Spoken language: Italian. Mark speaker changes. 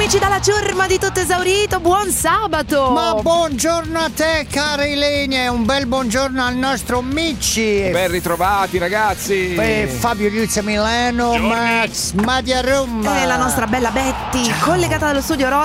Speaker 1: amici dalla ciurma di Tutto Esaurito, buon sabato!
Speaker 2: Ma buongiorno a te, cara Ilenia, e un bel buongiorno al nostro Micci.
Speaker 3: Ben ritrovati, ragazzi.
Speaker 2: Fabio Liuzza Milano, Max Madia Roma.
Speaker 1: E la nostra bella Betty, collegata dallo studio